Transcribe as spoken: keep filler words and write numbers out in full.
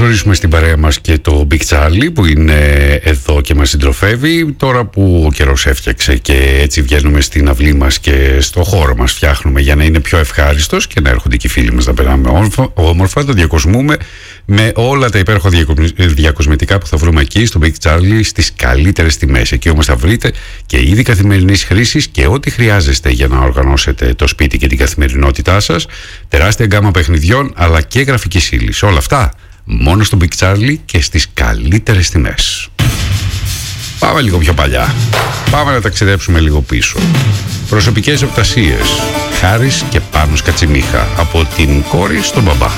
καλωσορίσουμε στην παρέα μας και το Big Charlie που είναι εδώ και μας συντροφεύει. Τώρα που ο καιρός έφτιαξε και έτσι βγαίνουμε στην αυλή μας και στο χώρο μας φτιάχνουμε για να είναι πιο ευχάριστος και να έρχονται και οι φίλοι μας να περνάμε όμορφα, το διακοσμούμε με όλα τα υπέροχα διακοσμητικά που θα βρούμε εκεί στο Big Charlie στις καλύτερες τιμές. Εκεί όμως θα βρείτε και είδη καθημερινής χρήσης και ό,τι χρειάζεστε για να οργανώσετε το σπίτι και την καθημερινότητά σας. Τεράστια γκάμα παιχνιδιών αλλά και γραφικής ύλης. Όλα αυτά μόνο στο Big Charlie και στις καλύτερες τιμές. Πάμε λίγο πιο παλιά. Πάμε να ταξιδέψουμε λίγο πίσω. Προσωπικές οπτασίες. Χάρης και Πάνος Κατσιμίχα, από την κόρη στον μπαμπά.